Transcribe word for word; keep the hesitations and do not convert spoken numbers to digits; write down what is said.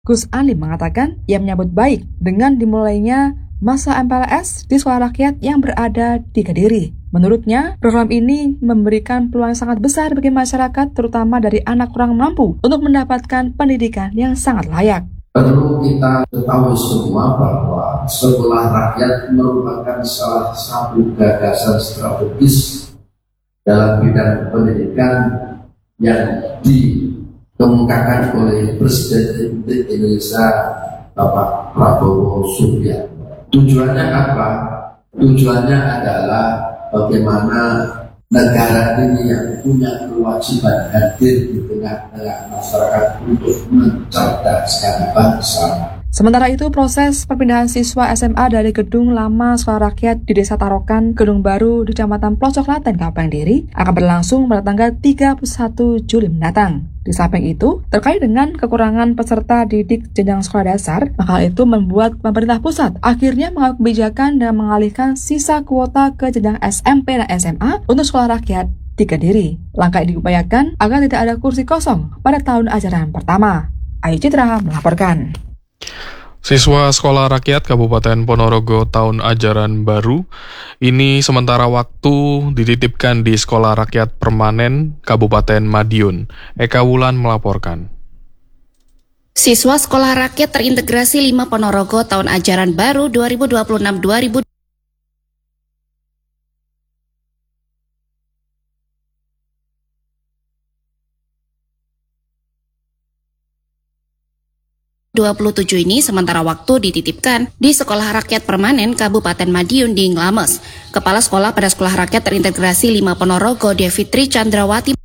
Gus Ali mengatakan ia menyambut baik dengan dimulainya masa M P L S di sekolah rakyat yang berada di Kediri. Menurutnya, program ini memberikan peluang yang sangat besar bagi masyarakat, terutama dari anak kurang mampu, untuk mendapatkan pendidikan yang sangat layak. Perlu kita ketahui semua bahwa sekolah rakyat merupakan salah satu gagasan strategis dalam bidang pendidikan yang dikemukakan oleh Presiden Republik Indonesia Bapak Prabowo Subianto. Tujuannya apa? Tujuannya adalah bagaimana negara ini yang punya kewajiban hadir di tengah-tengah masyarakat untuk mencerdaskan bangsa. Sementara itu, proses perpindahan siswa S M A dari gedung lama sekolah rakyat di Desa Tarokan, gedung baru di Kecamatan Pelosok Klaten, Kabupaten Kediri, akan berlangsung pada tanggal tiga puluh satu Juli mendatang. Di samping itu, terkait dengan kekurangan peserta didik jenjang sekolah dasar, maka itu membuat pemerintah pusat akhirnya mengambil kebijakan dan mengalihkan sisa kuota ke jenjang S M P dan S M A untuk sekolah rakyat di Kediri. Langkah ini diupayakan agar tidak ada kursi kosong pada tahun ajaran pertama. Ayu Citra melaporkan. Siswa Sekolah Rakyat Kabupaten Ponorogo tahun ajaran baru ini sementara waktu dititipkan di Sekolah Rakyat Permanen Kabupaten Madiun. Eka Wulan melaporkan. Siswa Sekolah Rakyat Terintegrasi lima Ponorogo tahun ajaran baru dua ribu dua puluh enam dua ribu dua puluh tujuh ini sementara waktu dititipkan di Sekolah Rakyat Permanen Kabupaten Madiun di Nglames. Kepala Sekolah pada Sekolah Rakyat Terintegrasi lima Ponorogo, Devitri Chandrawati